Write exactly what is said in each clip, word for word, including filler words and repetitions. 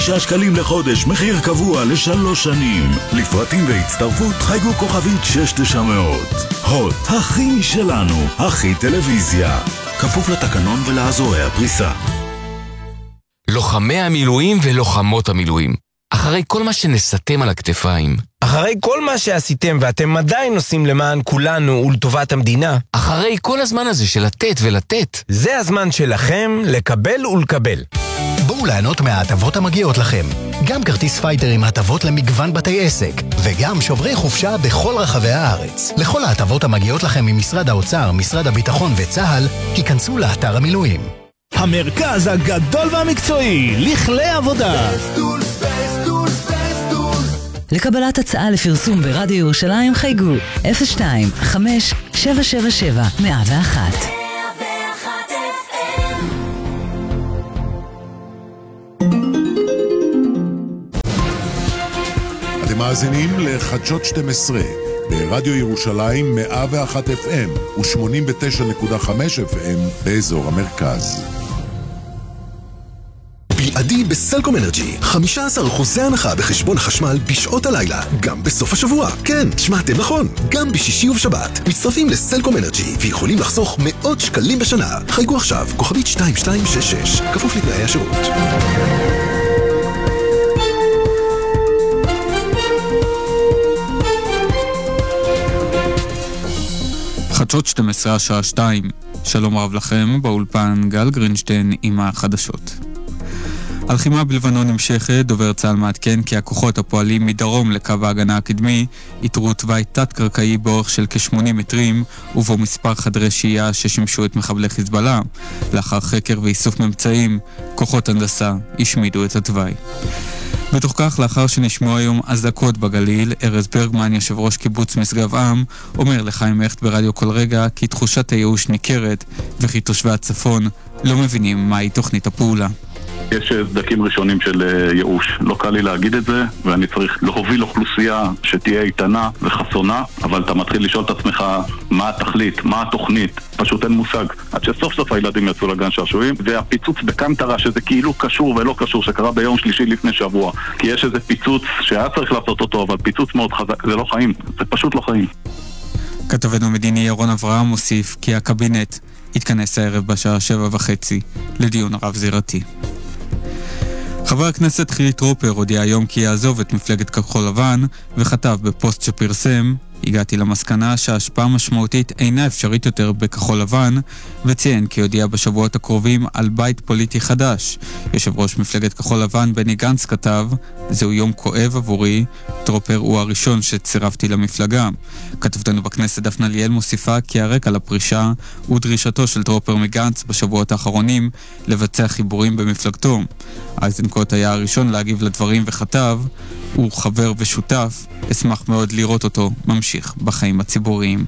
שישה שקלים לחודש, מחיר קבוע לשלוש שנים. לפרטים והצטרפות חייגו כוכבית שש תשע מאות. הוט, הכי שלנו, הכי טלוויזיה. כפוף לתקנון ולאזורי הפריסה. לוחמי המילואים ולוחמות המילואים, אחרי כל מה שנסתם על הכתפיים, אחרי כל מה שעשיתם ואתם עדיין עושים למען כולנו ולטובת המדינה, אחרי כל הזמן הזה של לתת ולתת, זה הזמן שלכם לקבל ולקבל. בואו ליהנות מההטבות המגיעות לכם. גם כרטיס פייטר עם הטבות למגוון בתי עסק, וגם שוברי חופשה בכל רחבי הארץ. לכל ההטבות המגיעות לכם ממשרד האוצר, משרד הביטחון וצה"ל, היכנסו לאתר המילואים. המרכז הגדול והמקצועי, לכלי עבודה. לקבלת הצעה לפרסום ברדיו ירושלים חייגו אפס שתיים חמש שבע שבע שבע מאה ואחת. אתם מאזינים לחדשות שתים עשרה ברדיו ירושלים מאה ואחת אף אם ו-שמונים ותשע נקודה חמש אף אם באזור המרכז. בלעדי בסלקום אנרג'י, חמישה עשר אחוזי הנחה בחשבון החשמל בשעות הלילה, גם בסוף השבוע. כן, שמעתם נכון, גם בשישי ובשבת. מצטרפים לסלקום אנרג'י ויכולים לחסוך מאות שקלים בשנה. חייגו עכשיו, כוכבית שתיים שתיים שש שש, כפוף לתנאי השירות. חדשות שתים עשרה השעה שתיים. שלום רב לכם, באולפן גל גרינשטיין עם החדשות. הלחימה בלבנון נמשכת, דובר צה"ל מעדכן כי הכוחות הפועלים מדרום לקו ההגנה הקדמי איתרו תוואי תת-קרקעי באורך של כ-שמונים מטרים ובו מספר חדרי שהייה ששימשו את מחבלי חיזבאללה. לאחר חקר ואיסוף ממצאים, כוחות הנדסה השמידו את התוואי. בתוך כך, לאחר שנשמעו היום אזעקות בגליל, ארז ברגמן, יושב ראש קיבוץ משגב עם, אומר לחיים הכט ברדיו כל רגע כי תחושת הייאוש ניכרת וכי תושבי הצפון לא מבינים מהי תוכנית הפעולה. יש סדקים ראשונים של ייאוש. לא קל לי להגיד את זה, ואני צריך להוביל אוכלוסייה שתהיה איתנה וחסונה, אבל אתה מתחיל לשאול את עצמך מה התכלית, מה התוכנית, פשוט אין מושג. עד שסוף סוף הילדים יצאו לגן שעשועים, והפיצוץ בקנטרה, שזה כאילו קשור ולא קשור, שקרה ביום שלישי לפני שבוע. כי יש איזה פיצוץ שהיה צריך לעשות אותו, אבל פיצוץ מאוד חזק, זה לא חיים, זה פשוט לא חיים. כתבנו מדיני ירון אברהם מוסיף כי הקבינט יתכנס הערב בשעה שבע וחצי לדיון רב זירתי. חבר הכנסת חילי טרופר הודיע היום כי יעזוב את מפלגת כחול לבן וכתב בפוסט שפרסם: הגעתי למסקנה שההשפעה משמעותית אינה אפשרית יותר בכחול לבן, וציין כי הודיע בשבועות הקרובים על בית פוליטי חדש. יושב ראש מפלגת כחול לבן בני גנץ כתב: זהו יום כואב עבורי, טרופר הוא הראשון שצירפתי למפלגה. כתבתנו בכנסת דפנה ליאל מוסיפה כי הרקע לפרישה הוא דרישתו של טרופר מגנץ בשבועות האחרונים לבצע חיבורים במפלגתו. אייזנקוט היה הראשון להגיב לדברים וכתב: הוא חבר ושותף, אשמח מאוד לראות אותו ממשיך בחיים הציבוריים.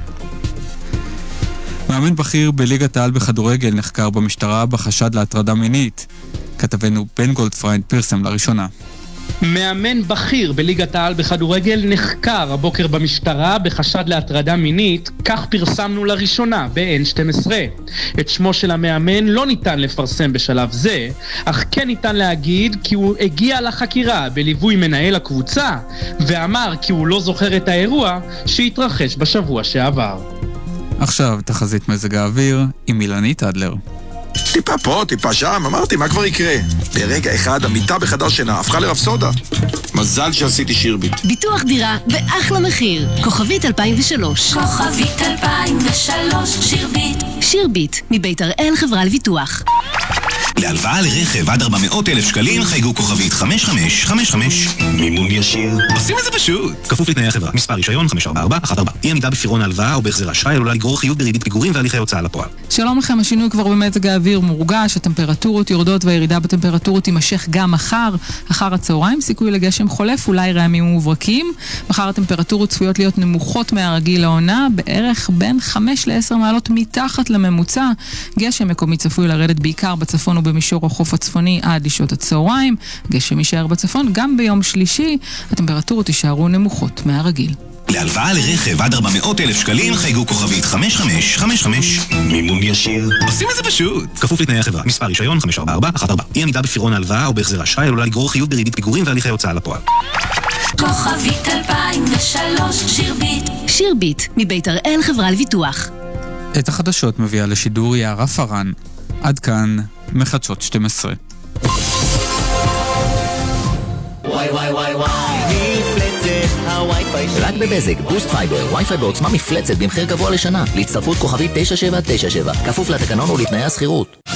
מאמן בכיר בליגת העל בכדורגל נחקר במשטרה בחשד להטרדה מינית. כתבנו בן גולדפריינד פרסם לראשונה. מאמן בכיר בליגת העל בכדורגל נחקר הבוקר במשטרה בחשד להטרדה מינית, כך פרסמנו לראשונה ב-אן שתים עשרה. את שמו של המאמן לא ניתן לפרסם בשלב זה, אך כן ניתן להגיד כי הוא הגיע לחקירה בליווי מנהל הקבוצה, ואמר כי הוא לא זוכר את האירוע שהתרחש בשבוע שעבר. עכשיו תחזית מזג האוויר עם אילנית אדלר. טיפה פה, טיפה שם, אמרתי, מה כבר יקרה? ברגע אחד, המיטה בחדר שינה הפכה לרפסודה. מזל שעשיתי שירביט. ביטוח דירה באחלה מחיר. כוכבית אלפיים ושלוש. כוכבית אלפיים ושלוש, שירביט. שירביט, מבית הראל חברה לביטוח. להלוואה לרכב עד ארבע מאות אלף שקלים חייגו כוכבית חמש חמש חמש חמש. מימון ישיר. עושים את זה פשוט. כפוף לתנאי החברה. מספר רישיון חמש ארבע ארבע אחת ארבע. אי עמידה בפירעון ההלוואה או בהחזר אשראי עלולה לגרור חיוב בריבית פיגורים והליכי הוצאה לפועל. שלום לכם, השינוי כבר במזג האוויר מורגש, הטמפרטורות יורדות והירידה בטמפרטורות תימשך גם מחר. אחר הצהריים סיכוי לגשם חולף, אולי רעמים ומוברקים. מחר הטמפרטורות צפויות להיות נמוכות מהרגיל לעונה, בערך בין חמש לעשר מעלות מתחת לממוצע. גשם מקומי צפוי לרדת בעיקר בצפון במישור החוף הצפוני עד לשעות הצהריים, גשם יישאר בצפון, גם ביום שלישי הטמפרטורות יישארו נמוכות מהרגיל. להלוואה לרכב עד ארבע מאות אלף שקלים חייגו כוכבית חמש חמש חמש חמש. מימון ישיר. עושים את זה פשוט. כפוף לתנאי החברה. מספר רישיון חמש ארבע ארבע אחת ארבע. אי עמידה בפירעון ההלוואה או בהחזר האשראי עלולה לגרור חיוב בריבית פיגורים והליכי הוצאה לפועל. כוכבית אלפיים ושלוש שירביט. שירביט, מבית הראל חברה לביטוח. את החדשות מביאה לשידור יערה פרן. עד כאן מחדשות שתים עשרה. וואי וואי וואי וואי, מפלצת הווי-פיי שלי. רק בבזק, בוסט פייבר, וי-פיי בעוצמה מפלצת במחיר גבוה לשנה. להצטרפות כוכבית תשע שבע תשע שבע, כפוף לתקנון ולתנאי הסחירות.